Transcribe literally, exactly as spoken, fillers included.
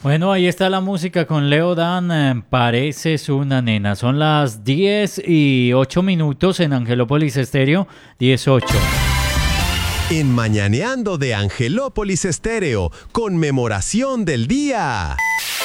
Bueno, ahí está la música con Leo Dan. eh, Pareces una nena. Son las diez y ocho minutos en Angelópolis Estéreo. diez ocho. En Mañaneando de Angelópolis Estéreo, conmemoración del día.